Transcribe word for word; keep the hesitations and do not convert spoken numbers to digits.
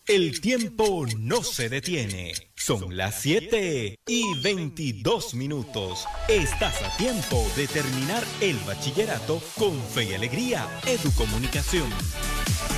El tiempo no se detiene. Son las siete y veintidós minutos. Estás a tiempo de terminar el bachillerato con fe y alegría. Educomunicación.